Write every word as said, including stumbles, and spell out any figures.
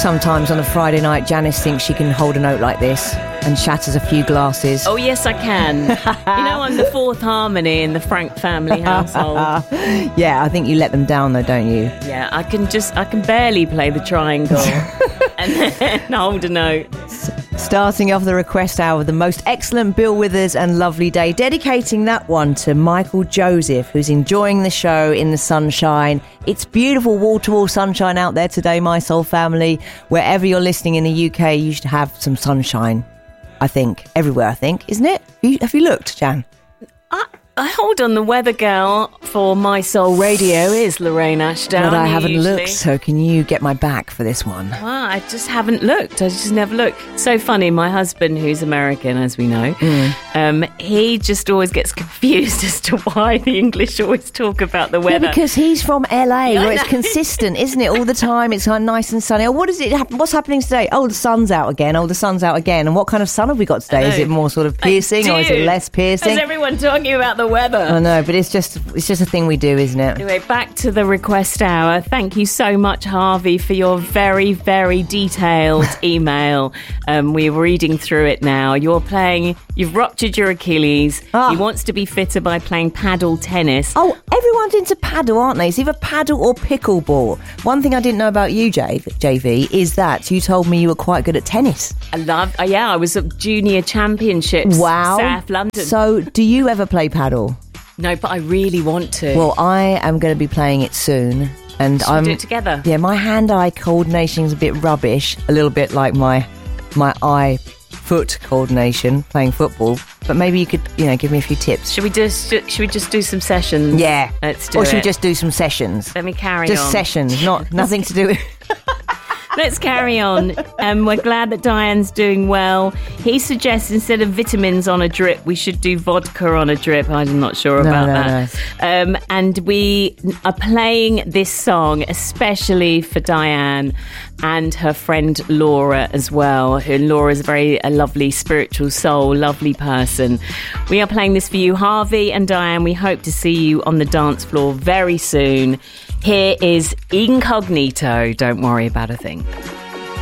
Sometimes on a Friday night, Janice thinks she can hold a note like this and shatters a few glasses. Oh, yes, I can. You know, I'm the fourth harmony in the Frank family household. Yeah, I think you let them down, though, don't you? Yeah, I can just, I can barely play the triangle and then hold a note. Starting off the request hour with the most excellent Bill Withers and Lovely Day, dedicating that one to Michael Joseph, who's enjoying the show in the sunshine. It's beautiful wall-to-wall sunshine out there today, my soul family. Wherever you're listening in the U K, you should have some sunshine, I think. Everywhere, I think. Isn't it? Have you, have you looked, Jan? I, I hold on, the weather girl for My Soul Radio is Lorraine Ashdown. But I haven't usually. looked, so can you get my back for this one? Well, I just haven't looked. I just never look. So funny, my husband, who's American, as we know, mm. um, he just always gets confused as to why the English always talk about the weather. Yeah, because he's from L A, where it's consistent, isn't it? All the time, it's kind of nice and sunny. Oh, what is it? What's happening today? Oh, the sun's out again. Oh, the sun's out again. And what kind of sun have we got today? Is it more sort of piercing, or is it less piercing? Is everyone talking about the weather? I know, but it's just it's just a thing we do, isn't it? Anyway, back to the request hour. Thank you so much, Harvey, for your very, very detailed email. Um, we're reading through it now. You're playing, you've ruptured your Achilles. Ah. He wants to be fitter by playing paddle tennis. Oh, everyone's into paddle, aren't they? It's either paddle or pickleball. One thing I didn't know about you, J V, is that you told me you were quite good at tennis. I love, uh, yeah, I was at Junior Championships, wow. South London. So, do you ever play paddle? No, but I really want to. Well, I am going to be playing it soon. And Should I'm we do it together? Yeah, my hand-eye coordination is a bit rubbish, a little bit like my my eye-foot coordination playing football. But maybe you could, you know, give me a few tips. Should we just should we just do some sessions? Yeah, let's do or it. Or should we just do some sessions? Let me carry just on. Just sessions, not nothing to do with. Let's carry on. Um, we're glad that Diane's doing well. He suggests instead of vitamins on a drip, we should do vodka on a drip. I'm not sure no, about no, that. No. Um, and we are playing this song especially for Diane and her friend Laura as well. Who Laura's a very a lovely spiritual soul, lovely person. We are playing this for you, Harvey and Diane. We hope to see you on the dance floor very soon. Here is Incognito, Don't Worry About a Thing.